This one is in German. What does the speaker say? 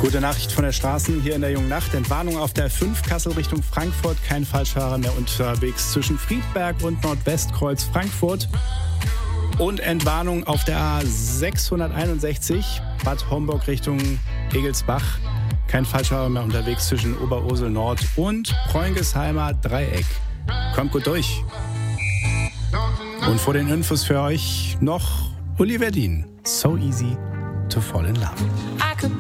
Gute Nachricht von der Straßen hier in der jungen Nacht. Entwarnung auf der 5 Kassel Richtung Frankfurt. Kein Falschfahrer mehr unterwegs zwischen Friedberg und Nordwestkreuz Frankfurt. Und Entwarnung auf der A661 Bad Homburg Richtung Egelsbach. Kein Falschfahrer mehr unterwegs zwischen Oberursel Nord und Preungesheimer Dreieck. Kommt gut durch. Und vor den Infos für euch noch Oliver Dean. So easy to fall in love.